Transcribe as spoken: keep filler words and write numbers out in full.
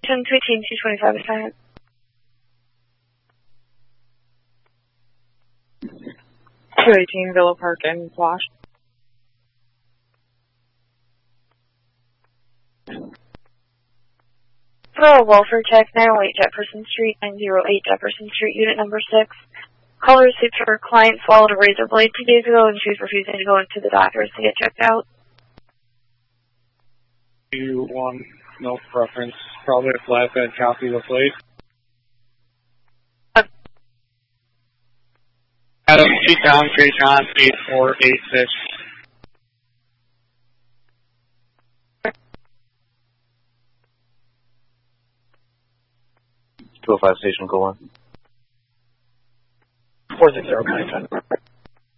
Station two eighteen, two twenty-five assignment. two eighteen, Villa Park and Flash. For a welfare check, nine oh eight Jefferson Street, nine oh eight Jefferson Street, unit number six. Caller received her client swallowed a razor blade two days ago and she was refusing to go into the doctor's to get checked out. You want no preference, probably a flatbed copy of the plate. Uh, Adam, T Town, K John, eight four eight six. two oh five station, go on. four six zero, County ten.